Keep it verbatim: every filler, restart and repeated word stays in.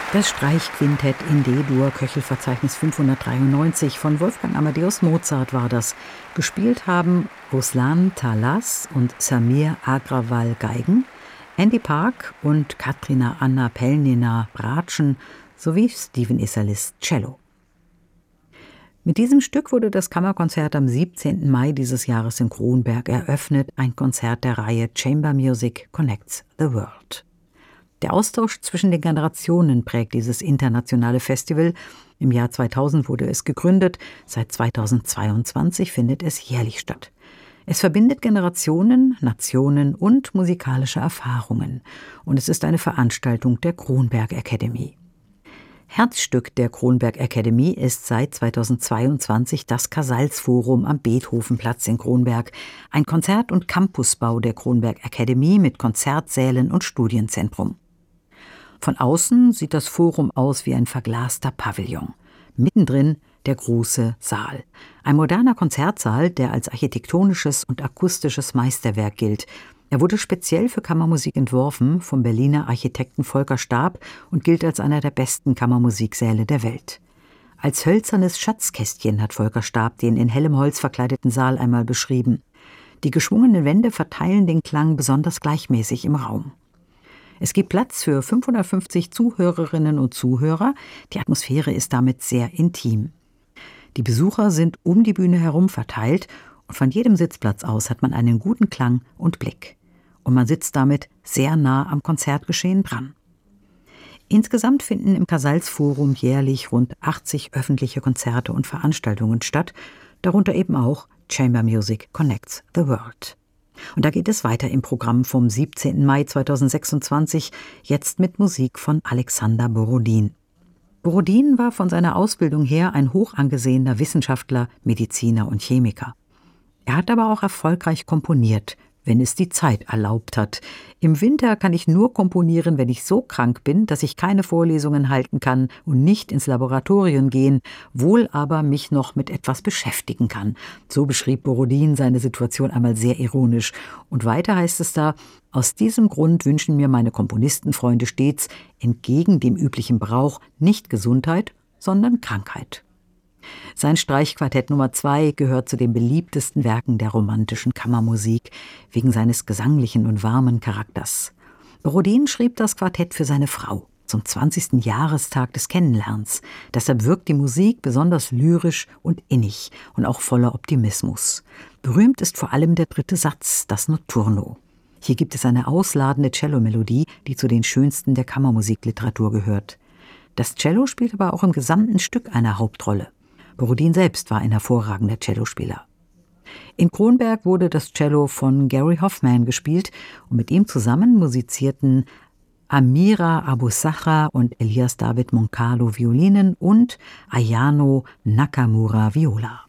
Das Streichquintett in D-Dur, Köchelverzeichnis fünfhundertdreiundneunzig von Wolfgang Amadeus Mozart war das. Gespielt haben Ruslan Talas und Samir Agrawal Geigen, Andy Park und Katrina Anna Pelnina Bratschen sowie Stephen Isserlis Cello. Mit diesem Stück wurde das Kammerkonzert am siebzehnten Mai dieses Jahres in Kronberg eröffnet, ein Konzert der Reihe Chamber Music Connects the World. Der Austausch zwischen den Generationen prägt dieses internationale Festival. Im Jahr zweitausend wurde es gegründet, seit zweitausendzweiundzwanzig findet es jährlich statt. Es verbindet Generationen, Nationen und musikalische Erfahrungen. Und es ist eine Veranstaltung der Kronberg Academy. Herzstück der Kronberg Academy ist seit zweitausendzweiundzwanzig das Casals-Forum am Beethovenplatz in Kronberg, ein Konzert- und Campusbau der Kronberg Academy mit Konzertsälen und Studienzentrum. Von außen sieht das Forum aus wie ein verglaster Pavillon. Mittendrin der große Saal. Ein moderner Konzertsaal, der als architektonisches und akustisches Meisterwerk gilt. Er wurde speziell für Kammermusik entworfen vom Berliner Architekten Volker Staab und gilt als einer der besten Kammermusiksäle der Welt. Als hölzernes Schatzkästchen hat Volker Staab den in hellem Holz verkleideten Saal einmal beschrieben. Die geschwungenen Wände verteilen den Klang besonders gleichmäßig im Raum. Es gibt Platz für fünfhundertfünfzig Zuhörerinnen und Zuhörer. Die Atmosphäre ist damit sehr intim. Die Besucher sind um die Bühne herum verteilt und von jedem Sitzplatz aus hat man einen guten Klang und Blick. Und man sitzt damit sehr nah am Konzertgeschehen dran. Insgesamt finden im Casals-Forum jährlich rund achtzig öffentliche Konzerte und Veranstaltungen statt, darunter eben auch Chamber Music Connects the World. Und da geht es weiter im Programm vom siebzehnten Mai zweitausendsechsundzwanzig, jetzt mit Musik von Alexander Borodin. Borodin war von seiner Ausbildung her ein hoch angesehener Wissenschaftler, Mediziner und Chemiker. Er hat aber auch erfolgreich komponiert, wenn es die Zeit erlaubt hat. Im Winter kann ich nur komponieren, wenn ich so krank bin, dass ich keine Vorlesungen halten kann und nicht ins Laboratorium gehen, wohl aber mich noch mit etwas beschäftigen kann. So beschrieb Borodin seine Situation einmal sehr ironisch. Und weiter heißt es da: Aus diesem Grund wünschen mir meine Komponistenfreunde stets, entgegen dem üblichen Brauch, nicht Gesundheit, sondern Krankheit. Sein Streichquartett Nummer zwei gehört zu den beliebtesten Werken der romantischen Kammermusik, wegen seines gesanglichen und warmen Charakters. Borodin schrieb das Quartett für seine Frau, zum zwanzigsten Jahrestag des Kennenlernens. Deshalb wirkt die Musik besonders lyrisch und innig und auch voller Optimismus. Berühmt ist vor allem der dritte Satz, das Notturno. Hier gibt es eine ausladende Cellomelodie, die zu den schönsten der Kammermusikliteratur gehört. Das Cello spielt aber auch im gesamten Stück eine Hauptrolle. Borodin selbst war ein hervorragender Cellospieler. In Kronberg wurde das Cello von Gary Hoffman gespielt und mit ihm zusammen musizierten Amira Abusachra und Elias David Moncalo Violinen und Ayano Nakamura Viola.